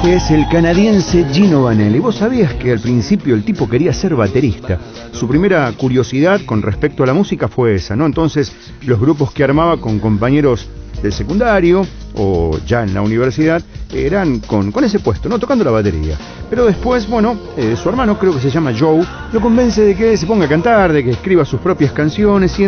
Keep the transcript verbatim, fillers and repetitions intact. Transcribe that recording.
Es el canadiense Gino Vanelli. ¿Vos sabías que al principio el tipo quería ser baterista? Su primera curiosidad con respecto a la música fue esa, ¿no? Entonces, los grupos que armaba con compañeros del secundario o ya en la universidad eran con, con ese puesto, ¿no? Tocando la batería. Pero después, bueno, eh, su hermano, creo que se llama Joe, lo convence de que se ponga a cantar, de que escriba sus propias canciones y